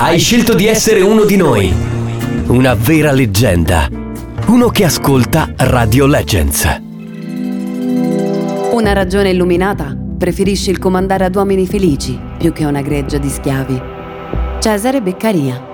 Hai scelto di essere uno di noi. Una vera leggenda. Uno che ascolta Radio Legends. Una ragione illuminata preferisce il comandare ad uomini felici più che a una greggia di schiavi. Cesare Beccaria.